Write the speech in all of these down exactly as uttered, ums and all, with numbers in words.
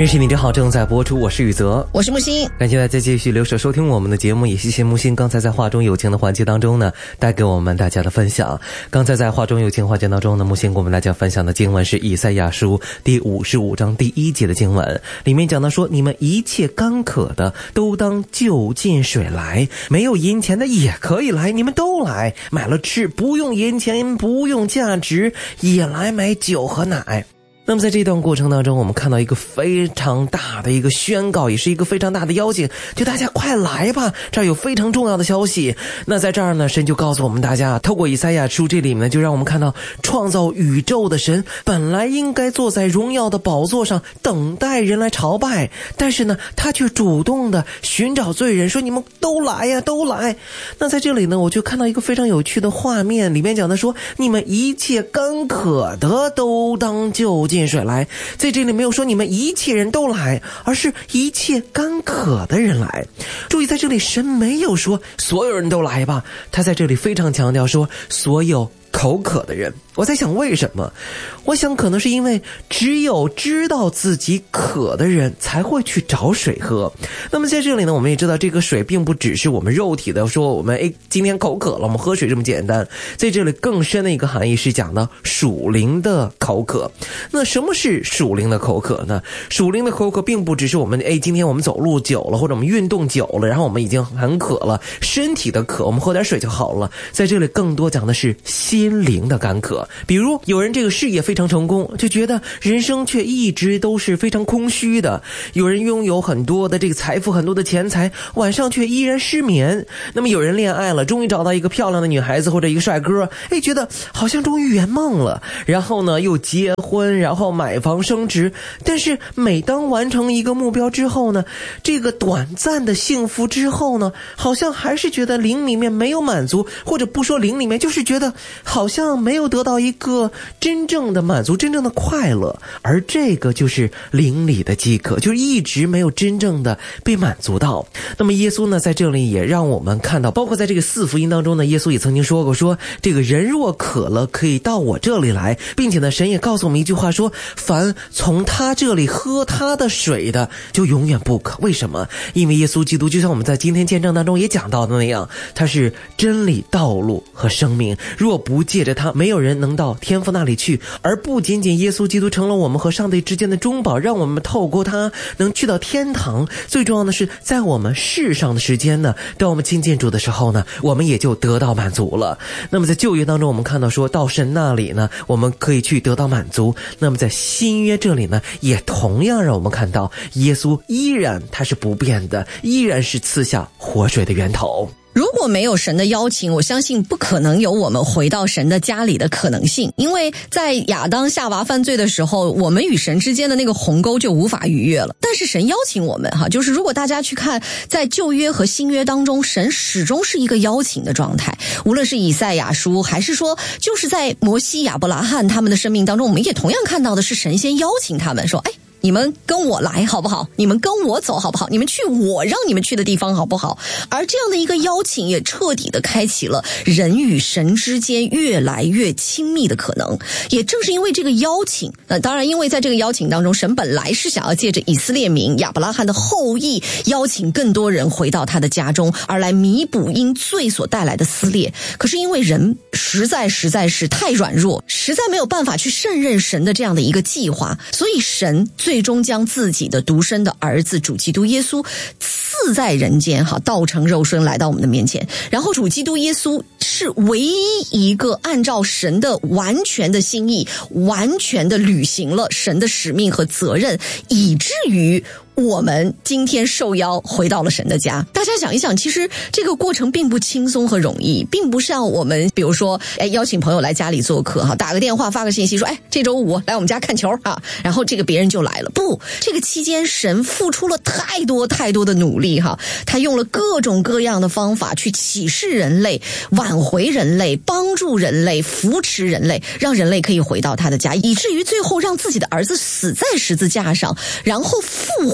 认识你真好正在播出，我是宇泽， 我是木星， 感谢大家继续留守收听我们的节目，也谢谢木星刚才在话中有情的环节当中呢带给我们大家的分享。刚才在话中有情环节当中呢，木星给我们大家分享的经文是以赛亚书第五十五章第一节的经文，里面讲到说，你们一切干渴的都当就近水来，没有银钱的也可以来，你们都来，买了吃，不用银钱，不用价值，也来买酒和奶。那么在这段过程当中，我们看到一个非常大的一个宣告，也是一个非常大的邀请，就大家快来吧，这儿有非常重要的消息。那在这儿呢，神就告诉我们大家，透过以赛亚书这里面就让我们看到，创造宇宙的神本来应该坐在荣耀的宝座上等待人来朝拜，但是呢他却主动的寻找罪人，说你们都来呀，都来。那在这里呢，我就看到一个非常有趣的画面，里面讲的说，你们一切干渴的都当就近水来，在这里没有说你们一切人都来，而是一切干渴的人来。注意，在这里神没有说所有人都来吧，他在这里非常强调说所有口渴的人。我在想为什么，我想可能是因为只有知道自己渴的人才会去找水喝。那么在这里呢，我们也知道这个水并不只是我们肉体的说我们诶今天口渴了我们喝水这么简单，在这里更深的一个含义是讲到属灵的口渴。那什么是属灵的口渴呢？属灵的口渴并不只是我们诶今天我们走路久了或者我们运动久了，然后我们已经很渴了，身体的渴我们喝点水就好了。在这里更多讲的是心灵的干渴。比如有人这个事业非常成功，就觉得人生却一直都是非常空虚的，有人拥有很多的这个财富，很多的钱财，晚上却依然失眠。那么有人恋爱了，终于找到一个漂亮的女孩子或者一个帅哥，哎，觉得好像终于圆梦了，然后呢又结婚，然后买房升职，但是每当完成一个目标之后呢，这个短暂的幸福之后呢，好像还是觉得灵里面没有满足，或者不说灵里面，就是觉得好像没有得到一个真正的满足，真正的快乐。而这个就是灵里的饥渴，就是一直没有真正的被满足到。那么耶稣呢在这里也让我们看到，包括在这个四福音当中呢，耶稣也曾经说过，说这个人若渴了可以到我这里来，并且呢神也告诉我们一句话，说凡从他这里喝他的水的就永远不渴。为什么？因为耶稣基督就像我们在今天见证当中也讲到的那样，他是真理、道路和生命，若不借着他，没有人能到天父那里去。而不仅仅耶稣基督成了我们和上帝之间的中保，让我们透过他能去到天堂，最重要的是在我们世上的时间呢，当我们亲近主的时候呢，我们也就得到满足了。那么在旧约当中我们看到说到神那里呢，我们可以去得到满足。那么在新约这里呢，也同样让我们看到耶稣依然他是不变的，依然是赐下活水的源头。 如果没有神的邀请，我相信不可能有我们回到神的家里的可能性。因为在亚当夏娃犯罪的时候，我们与神之间的那个鸿沟就无法逾越了。但是神邀请我们哈，就是如果大家去看在旧约和新约当中，神始终是一个邀请的状态。无论是以赛亚书，还是说就是在摩西、亚伯拉罕他们的生命当中，我们也同样看到的是神先邀请他们说，哎，你们跟我来好不好？你们跟我走好不好？你们去我让你们去的地方好不好？而这样的一个邀请也彻底的开启了人与神之间越来越亲密的可能。也正是因为这个邀请，那当然因为在这个邀请当中，神本来是想要借着以色列民亚伯拉罕的后裔邀请更多人回到他的家中，而来弥补因罪所带来的撕裂。可是因为人实在实在是太软弱，实在没有办法去胜任神的这样的一个计划，所以神最终将自己的独生的儿子主基督耶稣赐在人间，好，道成肉身来到我们的面前。然后主基督耶稣是唯一一个按照神的完全的心意，完全的履行了神的使命和责任，以至于我们今天受邀回到了神的家。大家想一想，其实这个过程并不轻松和容易，并不像我们比如说哎邀请朋友来家里做客哈，打个电话发个信息说哎这周五来我们家看球啊，然后这个别人就来了。不，这个期间神付出了太多太多的努力哈，他用了各种各样的方法去启示人类，挽回人类，帮助人类，扶持人类，让人类可以回到他的家，以至于最后让自己的儿子死在十字架上，然后复活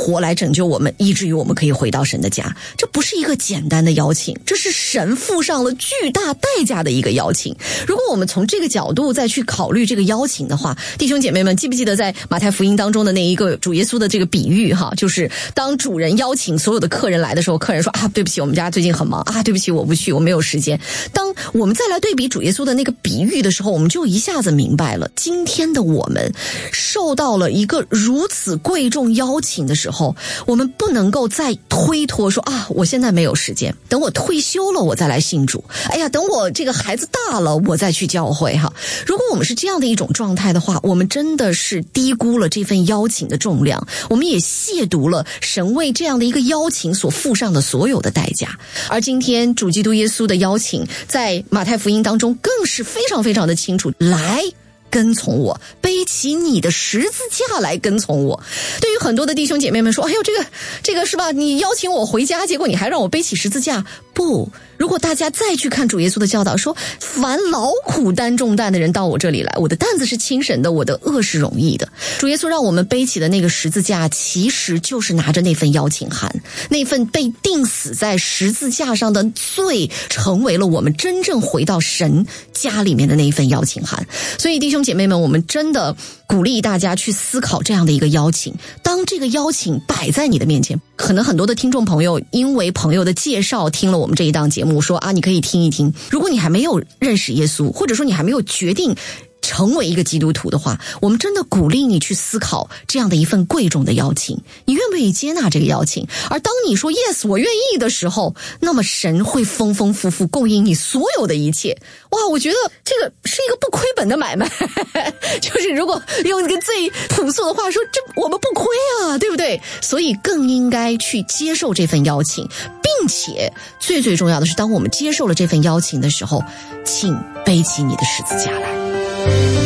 活来拯救我们，以至于我们可以回到神的家。这不是一个简单的邀请，这是神付上了巨大代价的一个邀请。如果我们从这个角度再去考虑这个邀请的话，弟兄姐妹们，记不记得在马太福音当中的那一个主耶稣的这个比喻哈，就是当主人邀请所有的客人来的时候，客人说啊，对不起，我们家最近很忙啊，对不起，我不去，我没有时间。当我们再来对比主耶稣的那个比喻的时候，我们就一下子明白了，今天的我们受到了一个如此贵重邀请的时候，我们不能够再推脱说啊，我现在没有时间，等我退休了我再来信主，哎呀，等我这个孩子大了我再去教会哈。如果我们是这样的一种状态的话，我们真的是低估了这份邀请的重量，我们也亵渎了神为这样的一个邀请所付上的所有的代价。而今天主基督耶稣的邀请在马太福音当中更是非常非常的清楚，来跟从我，背起你的十字架来跟从我。对于很多的弟兄姐妹们说，哎呦，这个这个是吧，你邀请我回家，结果你还让我背起十字架。不，如果大家再去看主耶稣的教导，说凡劳苦担重担的人到我这里来，我的担子是轻省的，我的轭是容易的。主耶稣让我们背起的那个十字架，其实就是拿着那份邀请函，那份被钉死在十字架上的罪，成为了我们真正回到神家里面的那一份邀请函。所以弟兄姐妹们，我们真的鼓励大家去思考这样的一个邀请。当这个邀请摆在你的面前，可能很多的听众朋友因为朋友的介绍听了我们这一档节目，说啊，你可以听一听。如果你还没有认识耶稣，或者说你还没有决定成为一个基督徒的话，我们真的鼓励你去思考这样的一份贵重的邀请，你愿不愿意接纳这个邀请？而当你说 yes 我愿意的时候，那么神会丰丰富富供应你所有的一切。哇，我觉得这个是一个不亏本的买卖就是如果用一个最朴素的话说，这我们不亏啊，对不对？所以更应该去接受这份邀请，并且最最重要的是，当我们接受了这份邀请的时候，请背起你的十字架来。